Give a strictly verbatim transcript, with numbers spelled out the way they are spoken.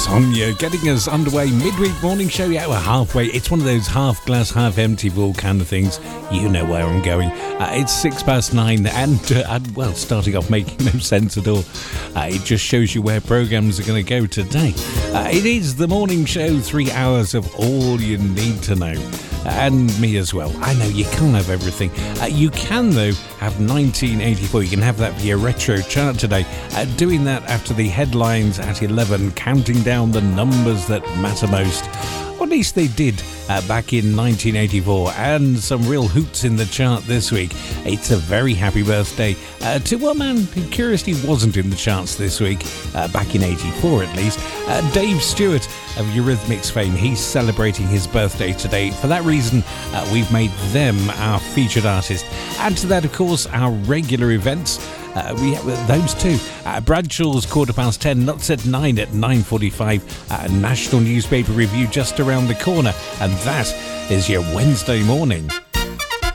Sonia getting us underway. Midweek morning show. Yeah, we're halfway. It's one of those half glass, half empty full kind of things. You know where I'm going. Uh, it's six past nine and, uh, and, well, starting off making no sense at all. Uh, it just shows you where programs are going to go today. Uh, it is the morning show, three hours of all you need to know. And me as well. I know you can't have everything. Uh, you can, though, have nineteen eighty-four. You can have that for your retro chart today. Uh, doing that after the headlines at eleven, counting down the numbers that matter most. Or at least they did uh, back in nineteen eighty-four, and some real hoots in the chart this week. It's a very happy birthday uh, to one man who curiously wasn't in the charts this week, uh, back in eighty-four at least. Uh, Dave Stewart of Eurythmics fame. He's celebrating his birthday today. For that reason, uh, we've made them our featured artist. Add to that, of course, our regular events. Uh, we have those two. Uh, Bradshaw's quarter past ten, Nuts at nine at nine forty-five. Uh, National Newspaper Review just around the corner. And that is your Wednesday morning.